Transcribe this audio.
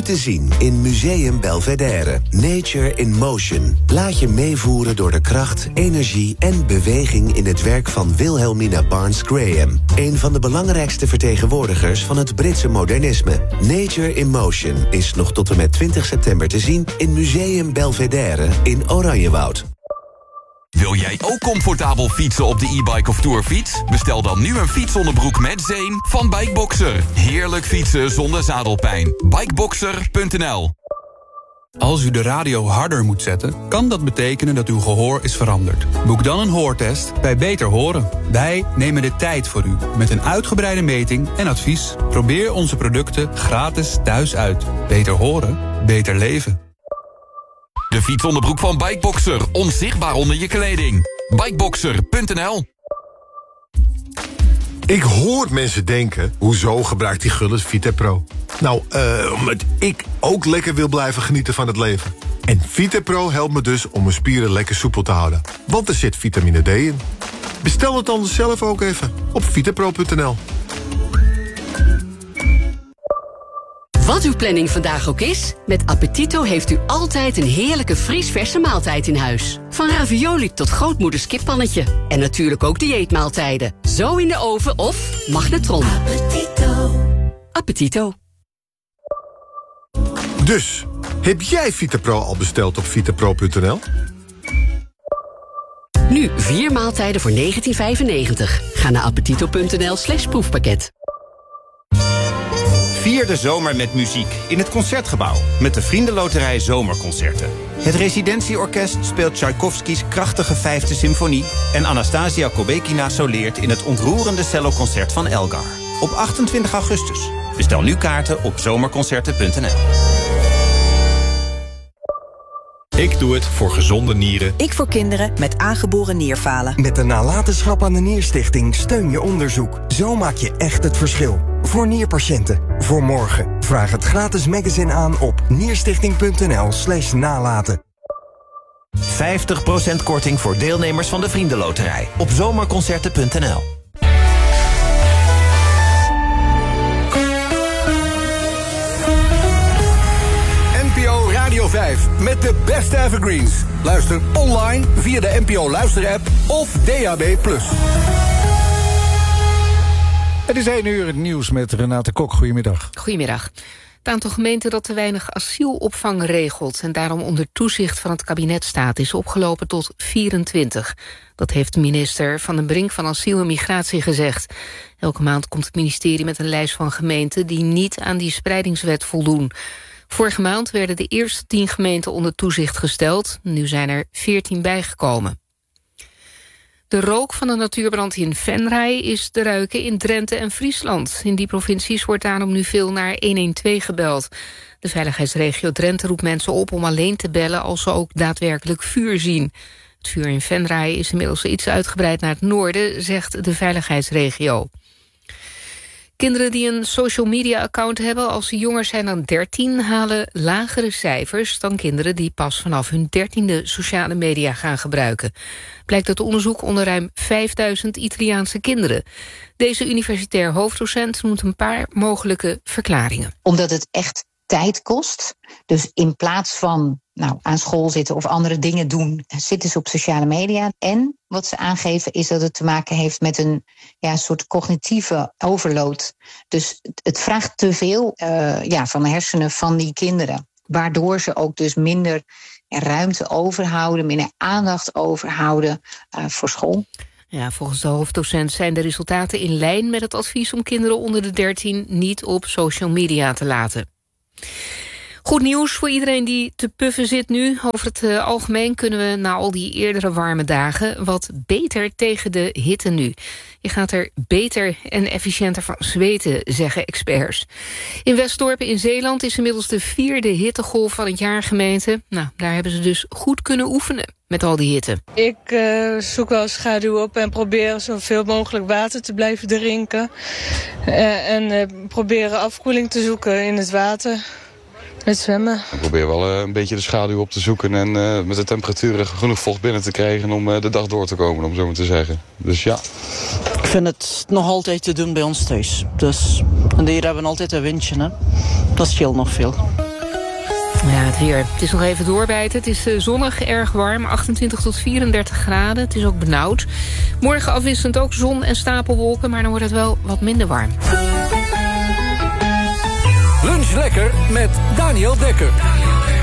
te zien in Museum Belvedere. Nature in Motion. Laat je meevoeren door de kracht, energie en beweging in het werk van Wilhelmina Barnes Graham. Een van de belangrijkste vertegenwoordigers van het Britse modernisme. Nature in Motion is nog tot en met 20 september te zien in Museum Belvedere in Oranjewoud. Wil jij ook comfortabel fietsen op de e-bike of tourfiets? Bestel dan nu een fietsonderbroek met zeem van Bikeboxer. Heerlijk fietsen zonder zadelpijn. Bikeboxer.nl. Als u de radio harder moet zetten, kan dat betekenen dat uw gehoor is veranderd. Boek dan een hoortest bij Beter Horen. Wij nemen de tijd voor u, met een uitgebreide meting en advies. Probeer onze producten gratis thuis uit. Beter horen, beter leven. De fietsonderbroek van Bikeboxer. Onzichtbaar onder je kleding. Bikeboxer.nl. Ik hoor mensen denken, hoezo gebruikt die Gullit Vitapro? Nou, omdat ik ook lekker wil blijven genieten van het leven. En Vitapro helpt me dus om mijn spieren lekker soepel te houden. Want er zit vitamine D in. Bestel het dan zelf ook even op vitapro.nl. Wat uw planning vandaag ook is, met Appetito heeft u altijd een heerlijke vriesverse maaltijd in huis. Van ravioli tot grootmoeders kippannetje. En natuurlijk ook dieetmaaltijden. Zo in de oven of magnetron. Appetito. Appetito. Dus, heb jij Vitapro al besteld op vitapro.nl? Nu 4 maaltijden voor €19,95. Ga naar appetito.nl/proefpakket. Vier de zomer met muziek in het Concertgebouw met de Vriendenloterij Zomerconcerten. Het Residentieorkest speelt Tchaikovskys krachtige 5e symfonie en Anastasia Kobekina soleert in het ontroerende celloconcert van Elgar. Op 28 augustus. Bestel nu kaarten op zomerconcerten.nl. Ik doe het voor gezonde nieren. Ik voor kinderen met aangeboren nierfalen. Met de nalatenschap aan de Nierstichting steun je onderzoek. Zo maak je echt het verschil. Voor nierpatiënten. Voor morgen. Vraag het gratis magazine aan op nierstichting.nl/nalaten. 50% korting voor deelnemers van de Vriendenloterij op zomerconcerten.nl. NPO Radio 5 met de beste evergreens. Luister online via de NPO Luister-app of DAB+. Het is 1 uur het nieuws met Renate Kok. Goedemiddag. Goedemiddag. Het aantal gemeenten dat te weinig asielopvang regelt en daarom onder toezicht van het kabinet staat is opgelopen tot 24. Dat heeft de minister Van den Brink van Asiel en Migratie gezegd. Elke maand komt het ministerie met een lijst van gemeenten die niet aan die spreidingswet voldoen. Vorige maand werden de eerste 10 gemeenten onder toezicht gesteld. Nu zijn er 14 bijgekomen. De rook van de natuurbrand in Venray is te ruiken in Drenthe en Friesland. In die provincies wordt daarom nu veel naar 112 gebeld. De veiligheidsregio Drenthe roept mensen op om alleen te bellen als ze ook daadwerkelijk vuur zien. Het vuur in Venray is inmiddels iets uitgebreid naar het noorden, zegt de veiligheidsregio. Kinderen die een social media account hebben als ze jonger zijn dan 13... halen lagere cijfers dan kinderen die pas vanaf hun 13e sociale media gaan gebruiken. Blijkt uit onderzoek onder ruim 5000 Italiaanse kinderen. Deze universitair hoofddocent noemt een paar mogelijke verklaringen. Omdat het echt tijd kost. Dus in plaats van aan school zitten of andere dingen doen, zitten ze op sociale media. En wat ze aangeven is dat het te maken heeft met een soort cognitieve overload. Dus het vraagt te veel van de hersenen van die kinderen. Waardoor ze ook dus minder ruimte overhouden, minder aandacht overhouden voor school. Ja, volgens de hoofddocent zijn de resultaten in lijn met het advies om kinderen onder de 13 niet op social media te laten. Goed nieuws voor iedereen die te puffen zit nu. Over het algemeen kunnen we na al die eerdere warme dagen wat beter tegen de hitte nu. Je gaat er beter en efficiënter van zweten, zeggen experts. In Westdorp in Zeeland is inmiddels de 4e hittegolf van het jaar gemeten. Daar hebben ze dus goed kunnen oefenen met al die hitte. Ik zoek wel schaduw op en probeer zoveel mogelijk water te blijven drinken. En proberen afkoeling te zoeken in het water. Met zwemmen. Ik probeer wel een beetje de schaduw op te zoeken en met de temperaturen genoeg vocht binnen te krijgen om de dag door te komen, om zo maar te zeggen. Dus ja. Ik vind het nog altijd te doen bij ons thuis. En hier hebben we altijd een windje, hè. Dat scheelt nog veel. Ja, het weer. Het is nog even doorbijten. Het is zonnig, erg warm, 28 tot 34 graden. Het is ook benauwd. Morgen afwisselend ook zon en stapelwolken, maar dan wordt het wel wat minder warm. Lunch lekker met Daniel Dekker.